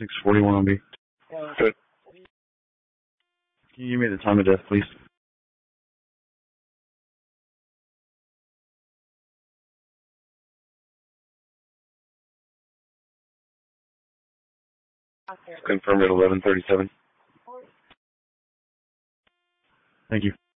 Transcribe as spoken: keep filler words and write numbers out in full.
six forty-one on B. Good. Can you give me the time of death, please? Confirm at eleven thirty-seven. Thank you.